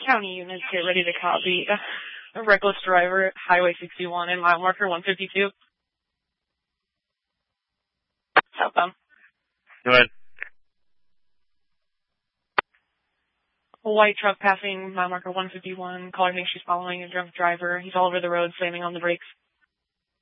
County units get ready to copy. A reckless driver, Highway 61 and mile marker 152. Southbound. Go ahead. A white truck passing mile marker 151. Caller thinks she's following a drunk driver. He's all over the road, slamming on the brakes.